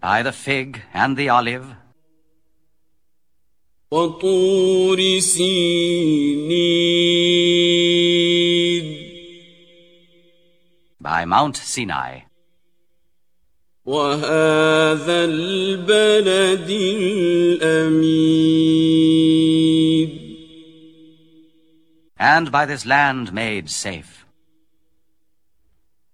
by the fig and the olive, وطور سينين by Mount Sinai, وهذا البلد الأمين and by this land made safe.